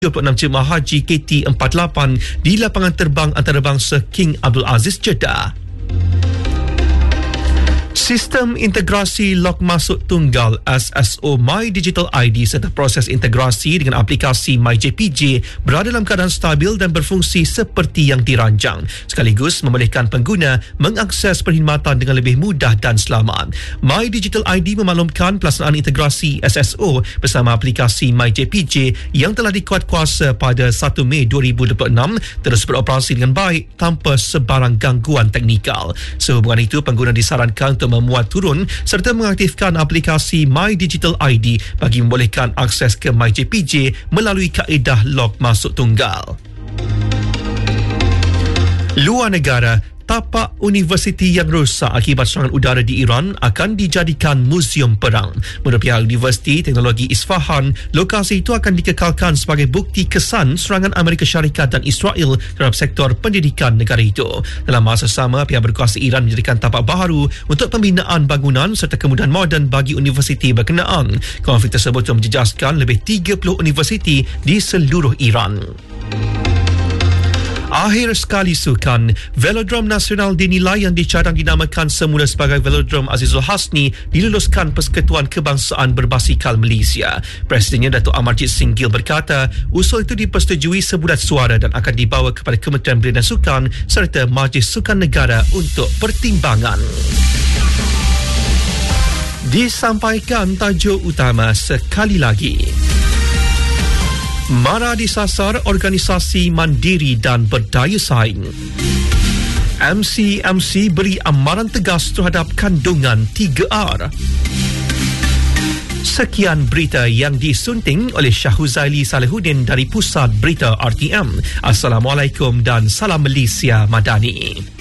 26 jemaah haji KT48 di lapangan terbang antarabangsa King Abdul Aziz Jeddah. Sistem integrasi log masuk tunggal SSO My Digital ID serta proses integrasi dengan aplikasi MyJPJ berada dalam keadaan stabil dan berfungsi seperti yang dirancang, sekaligus membolehkan pengguna mengakses perkhidmatan dengan lebih mudah dan selamat. My Digital ID memaklumkan pelaksanaan integrasi SSO bersama aplikasi MyJPJ yang telah dikuat kuasa pada 1 Mei 2026 terus beroperasi dengan baik tanpa sebarang gangguan teknikal. Sehubungan itu, pengguna disarankan untuk memuat turun serta mengaktifkan aplikasi My Digital ID bagi membolehkan akses ke MyJPJ melalui kaedah log masuk tunggal. Luar negara, tapak universiti yang rosak akibat serangan udara di Iran akan dijadikan muzium perang. Menurut pihak Universiti Teknologi Isfahan, lokasi itu akan dikekalkan sebagai bukti kesan serangan Amerika Syarikat dan Israel terhadap sektor pendidikan negara itu. Dalam masa sama, pihak berkuasa Iran menjadikan tapak baharu untuk pembinaan bangunan serta kemudahan moden bagi universiti berkenaan. Konflik tersebut menjejaskan lebih 30 universiti di seluruh Iran. Akhir sekali sukan, Velodrome Nasional dinilai yang dicadang dinamakan semula sebagai Velodrome Azizul Hasni diluluskan Persekutuan Kebangsaan Berbasikal Malaysia. Presidennya Datuk Amarjit Singgil berkata, usul itu dipersetujui sebulat suara dan akan dibawa kepada Kementerian Belia dan Sukan serta Majlis Sukan Negara untuk pertimbangan. Disampaikan tajuk utama sekali lagi. Mara disasar organisasi mandiri dan berdaya saing. MCMC beri amaran tegas terhadap kandungan 3R. Sekian berita yang disunting oleh Syahuzaili Salihuddin dari Pusat Berita RTM. Assalamualaikum dan salam Malaysia Madani.